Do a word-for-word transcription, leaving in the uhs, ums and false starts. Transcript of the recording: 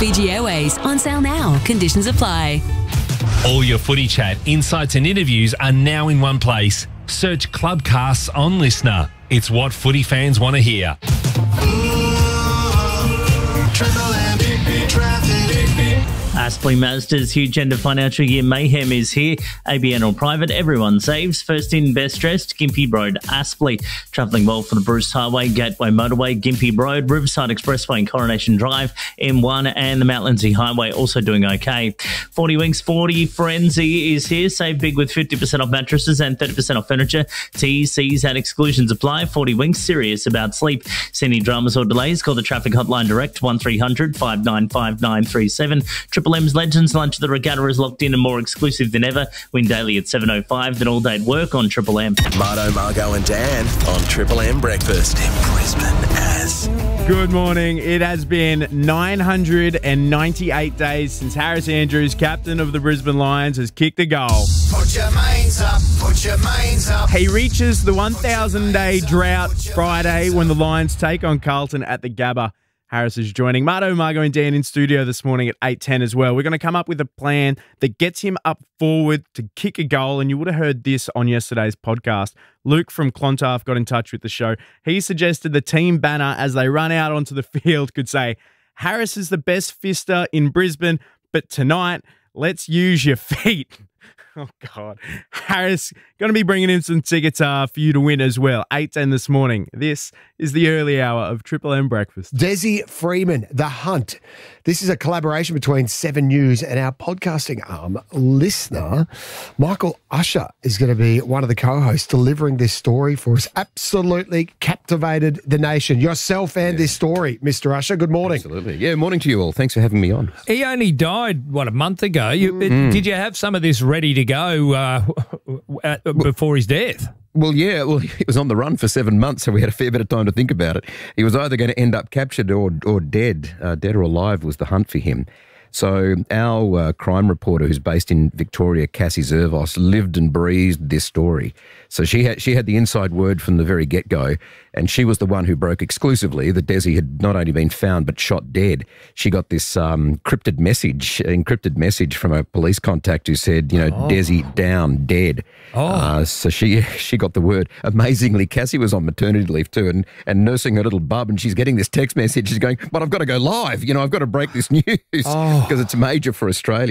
Fiji Airways, on sale now. Conditions apply. All your footy chat, insights and interviews are now in one place. Search Clubcasts on Listener. It's what footy fans want to hear. Aspley Mazda's huge end of financial year mayhem is here. A B N or private, everyone saves. First in, best dressed, Gympie Road, Aspley. Travelling well for the Bruce Highway, Gateway Motorway, Gympie Road, Riverside Expressway and Coronation Drive, M one and the Mount Lindsay Highway also doing okay. forty Winks forty Frenzy is here. Save big with fifty percent off mattresses and thirty percent off furniture. T Cs and exclusions apply. forty Winks, serious about sleep. See any dramas or delays? Call the traffic hotline direct, one three hundred, five nine five, nine three seven. Triple M's Legends Lunch of the Regatta is locked in and more exclusive than ever. Win daily at seven oh five, then all day at work on Triple M. Marto, Margo and Dan on Triple M Breakfast in Brisbane as... Good morning. It has been nine hundred ninety-eight days since Harris Andrews, captain of the Brisbane Lions, has kicked a goal. Put your mains up, put your mains up. He reaches the one thousand day drought Friday when the Lions take on Carlton at the Gabba. Harris is joining Marto, Margo and Dan in studio this morning at eight ten as well. We're going to come up with a plan that gets him up forward to kick a goal, and you would have heard this on yesterday's podcast. Luke from Clontarf got in touch with the show. He suggested the team banner as they run out onto the field could say, Harris is the best fister in Brisbane, but tonight, let's use your feet. Oh, God. Harris, going to be bringing in some tickets uh, for you to win as well. eight ten this morning. This is the early hour of Triple M Breakfast. Desi Freeman, The Hunt. This is a collaboration between Seven News and our podcasting arm, Listener. Michael Usher is going to be one of the co-hosts delivering this story for us. Absolutely captivated the nation. Yourself and yeah. this story, Mister Usher. Good morning. Absolutely. Yeah, morning to you all. Thanks for having me on. He only died, what, a month ago? You, mm. Did you have some of this ready to go uh, at, before his death? Well, yeah, well, he was on the run for seven months, so we had a fair bit of time to think about it. He was either going to end up captured or or dead. Uh, dead or alive was the hunt for him. So our uh, crime reporter, who's based in Victoria, Cassie Zervos, lived and breathed this story. So she had she had the inside word from the very get-go, and she was the one who broke exclusively that Desi had not only been found but shot dead. She got this um, encrypted message, encrypted message from a police contact who said, you know, oh. Desi down, dead. Oh. Uh, so she she got the word. Amazingly, Cassie was on maternity leave too, and, and nursing her little bub, and she's getting this text message. She's going, but I've got to go live. You know, I've got to break this news because oh. it's major for Australia.